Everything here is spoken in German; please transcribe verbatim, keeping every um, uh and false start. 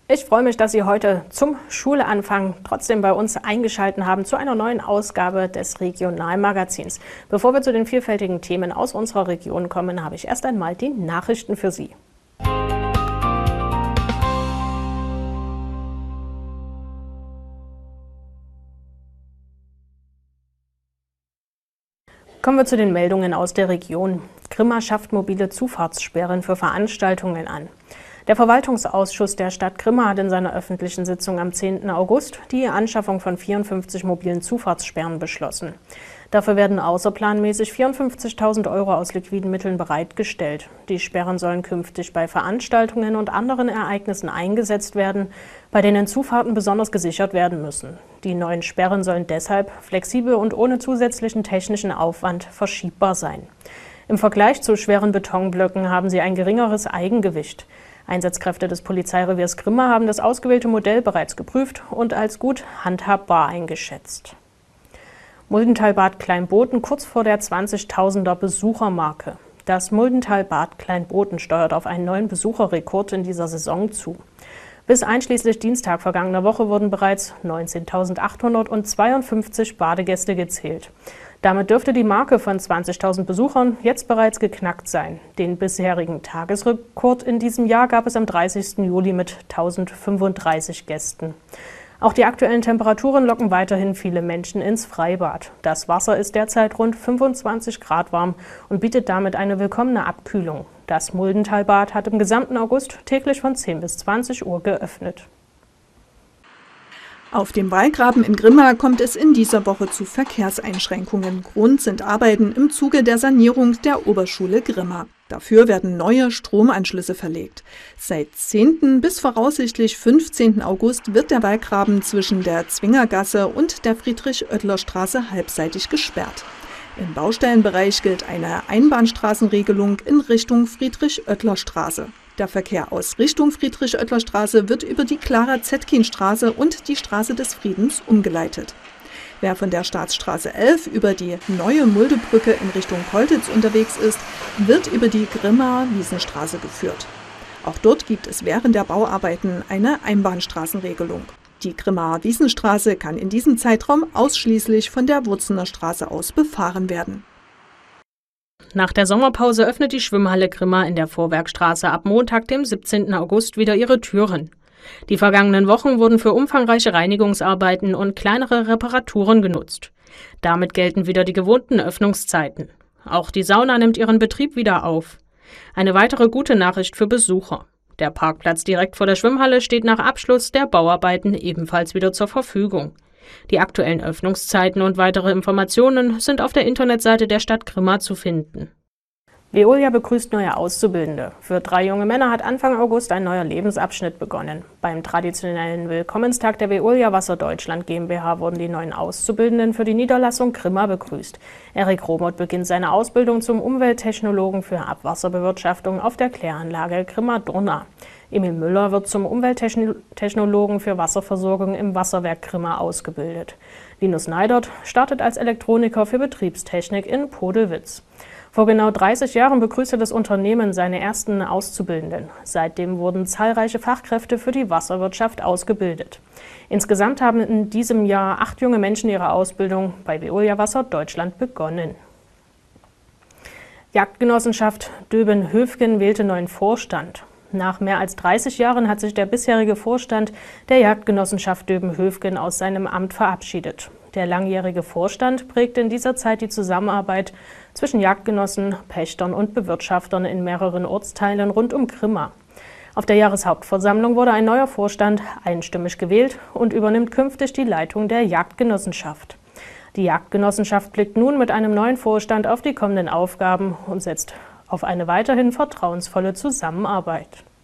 Ich freue mich, dass Sie heute zum Schuleanfang trotzdem bei uns eingeschaltet haben zu einer neuen Ausgabe des Regionalmagazins. Bevor wir zu den vielfältigen Themen aus unserer Region kommen, habe ich erst einmal die Nachrichten für Sie. Kommen wir zu den Meldungen aus der Region. Grimma schafft mobile Zufahrtssperren für Veranstaltungen an. Der Verwaltungsausschuss der Stadt Grimma hat in seiner öffentlichen Sitzung am zehnten August die Anschaffung von vierundfünfzig mobilen Zufahrtssperren beschlossen. Dafür werden außerplanmäßig vierundfünfzigtausend Euro aus liquiden Mitteln bereitgestellt. Die Sperren sollen künftig bei Veranstaltungen und anderen Ereignissen eingesetzt werden, bei denen Zufahrten besonders gesichert werden müssen. Die neuen Sperren sollen deshalb flexibel und ohne zusätzlichen technischen Aufwand verschiebbar sein. Im Vergleich zu schweren Betonblöcken haben sie ein geringeres Eigengewicht. Einsatzkräfte des Polizeireviers Grimma haben das ausgewählte Modell bereits geprüft und als gut handhabbar eingeschätzt. Muldentalbad Kleinboten kurz vor der zwanzigtausender Besuchermarke. Das Muldentalbad Kleinboten steuert auf einen neuen Besucherrekord in dieser Saison zu. Bis einschließlich Dienstag vergangener Woche wurden bereits neunzehntausendachthundertzweiundfünfzig Badegäste gezählt. Damit dürfte die Marke von zwanzigtausend Besuchern jetzt bereits geknackt sein. Den bisherigen Tagesrekord in diesem Jahr gab es am dreißigsten Juli mit tausendfünfunddreißig Gästen. Auch die aktuellen Temperaturen locken weiterhin viele Menschen ins Freibad. Das Wasser ist derzeit rund fünfundzwanzig Grad warm und bietet damit eine willkommene Abkühlung. Das Muldentalbad hat im gesamten August täglich von zehn bis zwanzig Uhr geöffnet. Auf dem Wallgraben in Grimma kommt es in dieser Woche zu Verkehrseinschränkungen. Grund sind Arbeiten im Zuge der Sanierung der Oberschule Grimma. Dafür werden neue Stromanschlüsse verlegt. Seit zehnten bis voraussichtlich fünfzehnten August wird der Wallgraben zwischen der Zwingergasse und der Friedrich-Oettler-Straße halbseitig gesperrt. Im Baustellenbereich gilt eine Einbahnstraßenregelung in Richtung Friedrich-Oettler-Straße. Der Verkehr aus Richtung Friedrich-Oettler-Straße wird über die Clara-Zetkin-Straße und die Straße des Friedens umgeleitet. Wer von der Staatsstraße elf über die neue Muldebrücke in Richtung Koltitz unterwegs ist, wird über die Grimma-Wiesenstraße geführt. Auch dort gibt es während der Bauarbeiten eine Einbahnstraßenregelung. Die Grimma-Wiesenstraße kann in diesem Zeitraum ausschließlich von der Wurzener Straße aus befahren werden. Nach der Sommerpause öffnet die Schwimmhalle Grimma in der Vorwerkstraße ab Montag, dem siebzehnten August, wieder ihre Türen. Die vergangenen Wochen wurden für umfangreiche Reinigungsarbeiten und kleinere Reparaturen genutzt. Damit gelten wieder die gewohnten Öffnungszeiten. Auch die Sauna nimmt ihren Betrieb wieder auf. Eine weitere gute Nachricht für Besucher. Der Parkplatz direkt vor der Schwimmhalle steht nach Abschluss der Bauarbeiten ebenfalls wieder zur Verfügung. Die aktuellen Öffnungszeiten und weitere Informationen sind auf der Internetseite der Stadt Grimma zu finden. Veolia begrüßt neue Auszubildende. Für drei junge Männer hat Anfang August ein neuer Lebensabschnitt begonnen. Beim traditionellen Willkommenstag der Veolia Wasser Deutschland GmbH wurden die neuen Auszubildenden für die Niederlassung Grimma begrüßt. Erik Romoth beginnt seine Ausbildung zum Umwelttechnologen für Abwasserbewirtschaftung auf der Kläranlage Grimma-Durna. Emil Müller wird zum Umwelttechnologen für Wasserversorgung im Wasserwerk Grimma ausgebildet. Linus Neidert startet als Elektroniker für Betriebstechnik in Podelwitz. Vor genau dreißig Jahren begrüßte das Unternehmen seine ersten Auszubildenden. Seitdem wurden zahlreiche Fachkräfte für die Wasserwirtschaft ausgebildet. Insgesamt haben in diesem Jahr acht junge Menschen ihre Ausbildung bei Veolia Wasser Deutschland begonnen. Jagdgenossenschaft Döben-Höfgen wählte neuen Vorstand. Nach mehr als dreißig Jahren hat sich der bisherige Vorstand der Jagdgenossenschaft Döben-Höfgen aus seinem Amt verabschiedet. Der langjährige Vorstand prägte in dieser Zeit die Zusammenarbeit zwischen Jagdgenossen, Pächtern und Bewirtschaftern in mehreren Ortsteilen rund um Grimma. Auf der Jahreshauptversammlung wurde ein neuer Vorstand einstimmig gewählt und übernimmt künftig die Leitung der Jagdgenossenschaft. Die Jagdgenossenschaft blickt nun mit einem neuen Vorstand auf die kommenden Aufgaben und setzt auf eine weiterhin vertrauensvolle Zusammenarbeit.